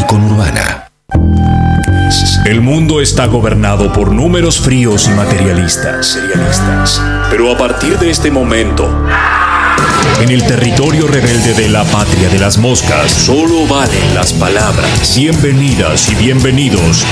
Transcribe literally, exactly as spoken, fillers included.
con Urbana. El mundo está gobernado por números fríos y materialistas, serialistas. Pero a partir de este momento, en el territorio rebelde de la patria de las moscas, solo valen las palabras. Bienvenidas y bienvenidos